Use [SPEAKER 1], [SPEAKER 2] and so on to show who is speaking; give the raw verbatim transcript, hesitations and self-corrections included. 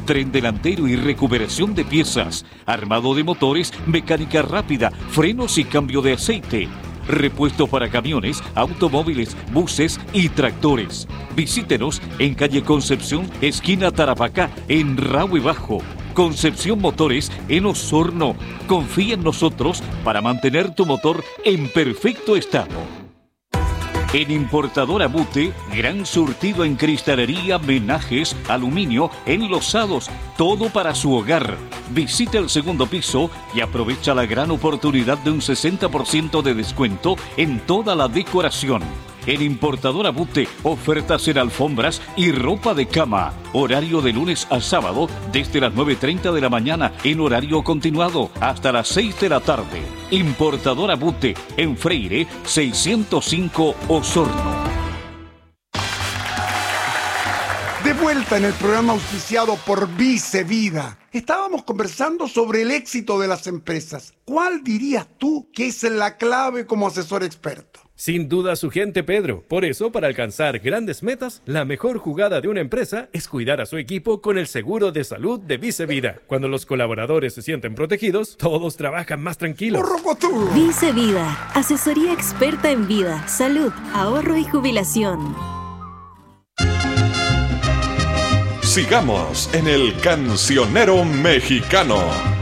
[SPEAKER 1] tren delantero y recuperación de piezas, armado de motores, mecánica rápida, frenos y cambio de aceite. Repuestos para camiones, automóviles, buses y tractores. Visítenos en calle Concepción, esquina Tarapacá, en Rahue Bajo. Concepción Motores en Osorno. Confía en nosotros para mantener tu motor en perfecto estado. En Importadora Bute, gran surtido en cristalería, menajes, aluminio, enlosados, todo para su hogar. Visita el segundo piso y aprovecha la gran oportunidad de un sesenta por ciento de descuento en toda la decoración. En Importadora Bute, ofertas en alfombras y ropa de cama. Horario de lunes a sábado desde las nueve y media de la mañana en horario continuado hasta las seis de la tarde. Importadora Bute en Freire seiscientos cinco Osorno.
[SPEAKER 2] De vuelta en el programa auspiciado por Vice Vida. Estábamos conversando sobre el éxito de las empresas. ¿Cuál dirías tú que es la clave como asesor experto?
[SPEAKER 3] Sin duda su gente, Pedro. Por eso, para alcanzar grandes metas, la mejor jugada de una empresa es cuidar a su equipo con el seguro de salud de Vice Vida. Cuando los colaboradores se sienten protegidos, todos trabajan más tranquilos.
[SPEAKER 4] Vice Vida, asesoría experta en vida, salud, ahorro y jubilación.
[SPEAKER 5] Sigamos en el Cancionero Mexicano.